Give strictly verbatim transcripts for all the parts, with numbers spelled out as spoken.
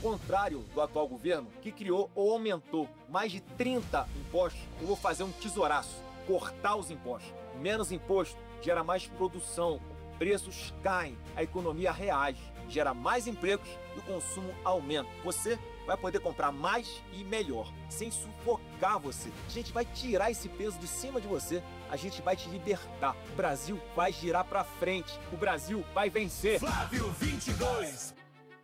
contrário do atual governo, que criou ou aumentou mais de trinta impostos, eu vou fazer um tesouraço, cortar os impostos. Menos imposto gera mais produção, preços caem, a economia reage, gera mais empregos e o consumo aumenta. Você vai poder comprar mais e melhor, sem sufocar você. A gente vai tirar esse peso de cima de você, a gente vai te libertar. O Brasil vai girar pra frente, o Brasil vai vencer. Flávio vinte e dois.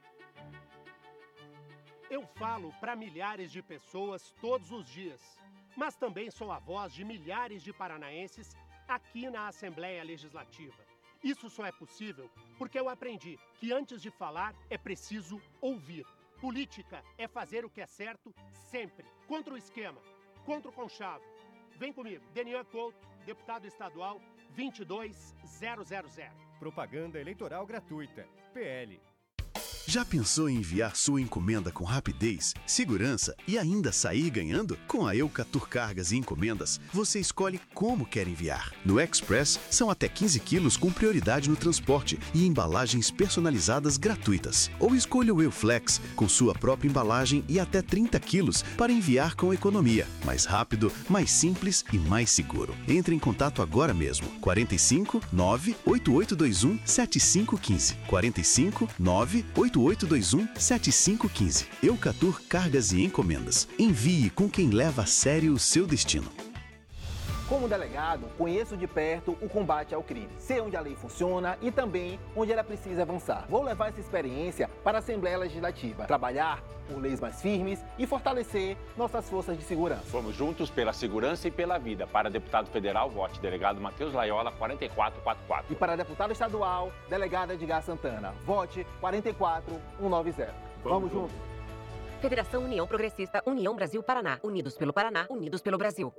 Eu falo para milhares de pessoas todos os dias, mas também sou a voz de milhares de paranaenses aqui na Assembleia Legislativa. Isso só é possível porque eu aprendi que antes de falar é preciso ouvir. Política é fazer o que é certo sempre. Contra o esquema, contra o conchavo. Vem comigo, Denian Couto, deputado estadual vinte e dois mil. Propaganda eleitoral gratuita. P L. Já pensou em enviar sua encomenda com rapidez, segurança e ainda sair ganhando? Com a Eucatur Cargas e Encomendas, você escolhe como quer enviar. No Express, são até quinze quilos com prioridade no transporte e embalagens personalizadas gratuitas. Ou escolha o Euflex, com sua própria embalagem e até trinta quilos para enviar com economia. Mais rápido, mais simples e mais seguro. Entre em contato agora mesmo. quarenta e cinco, nove, oito oito dois um, sete cinco um cinco. quarenta e cinco, nove, oito oito dois um, sete cinco um cinco. Eucatur Cargas e Encomendas. Envie com quem leva a sério o seu destino. Como delegado, conheço de perto o combate ao crime. Sei onde a lei funciona e também onde ela precisa avançar. Vou levar essa experiência para a Assembleia Legislativa. Trabalhar por leis mais firmes e fortalecer nossas forças de segurança. Vamos juntos pela segurança e pela vida. Para deputado federal, vote delegado Matheus Laiola, quarenta e quatro quarenta e quatro. E para deputado estadual, delegado Edgar Santana, vote quarenta e quatro cento e noventa. Vamos, Vamos juntos. Federação União Progressista, União Brasil Paraná. Unidos pelo Paraná, unidos pelo Brasil.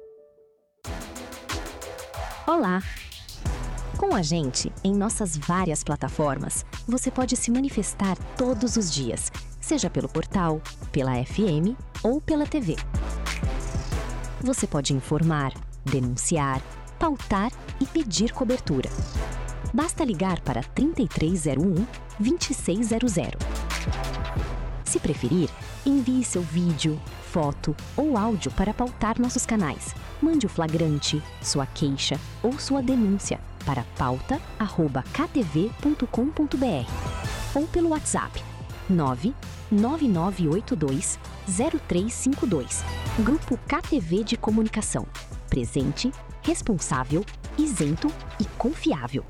Olá! Com a gente, em nossas várias plataformas, você pode se manifestar todos os dias, seja pelo portal, pela F M ou pela T V. Você pode informar, denunciar, pautar e pedir cobertura. Basta ligar para trinta e três zero um, vinte e seis zero zero. Se preferir, envie seu vídeo, foto ou áudio para pautar nossos canais. Mande o flagrante, sua queixa ou sua denúncia para pauta arroba k t v ponto com ponto b r ou pelo WhatsApp nove nove nove oito dois zero três cinco dois. Grupo K T V de Comunicação. Presente, responsável, isento e confiável.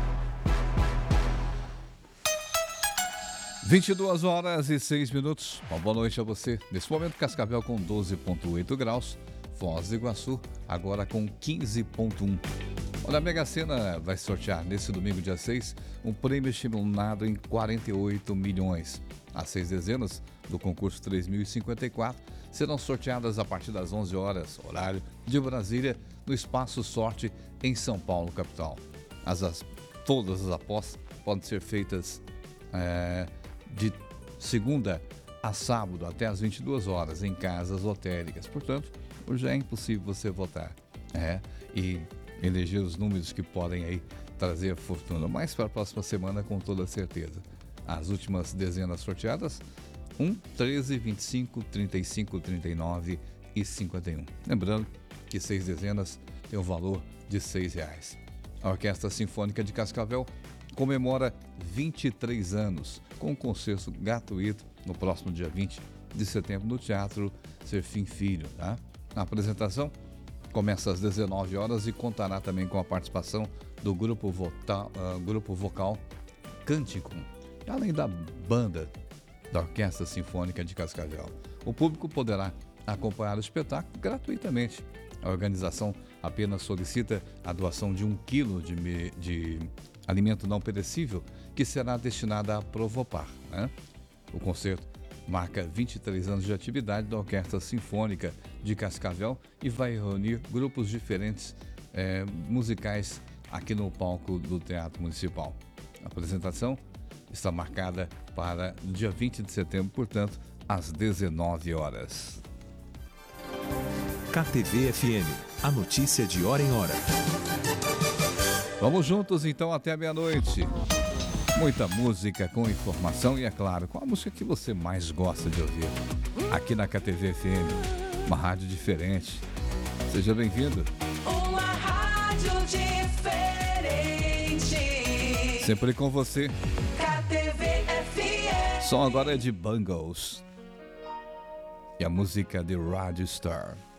vinte e duas horas e seis minutos. Uma boa noite a você. Nesse momento, Cascavel com doze vírgula oito graus. Foz do Iguaçu, agora com quinze vírgula um. Olha, a Mega Sena vai sortear nesse domingo, dia seis, um prêmio estimulado em quarenta e oito milhões. As seis dezenas do concurso três mil e cinquenta e quatro serão sorteadas a partir das onze horas, horário de Brasília, no Espaço Sorte, em São Paulo, capital. As, as, todas as apostas podem ser feitas é, de segunda a sábado, até às vinte e duas horas, em casas lotéricas. Portanto, hoje é impossível você votar é, e eleger os números que podem aí trazer fortuna, mas para a próxima semana com toda certeza. As últimas dezenas sorteadas, um, treze, vinte e cinco, trinta e cinco, trinta e nove e cinquenta e um. Lembrando que seis dezenas tem o valor de seis reais. A Orquestra Sinfônica de Cascavel comemora vinte e três anos com um concerto gratuito no próximo dia vinte de setembro no Teatro Serfim Filho, tá? A apresentação começa às dezenove horas e contará também com a participação do grupo, vocal, uh, grupo vocal Cântico, além da banda da Orquestra Sinfônica de Cascavel. O público poderá acompanhar o espetáculo gratuitamente. A organização apenas solicita a doação de um quilo de, me, de alimento não perecível que será destinado a Provopar, né? O concerto marca vinte e três anos de atividade da Orquestra Sinfônica de Cascavel e vai reunir grupos diferentes é, musicais aqui no palco do Teatro Municipal. A apresentação está marcada para o dia vinte de setembro, portanto, às dezenove horas. K T V F M, a notícia de hora em hora. Vamos juntos então até meia-noite. Muita música com informação e, é claro, com a música que você mais gosta de ouvir. Aqui na K T V F M, uma rádio diferente. Seja bem-vindo. Uma rádio diferente. Sempre com você. K T V F M. Som agora é de Bangles. E a música de Radio Star.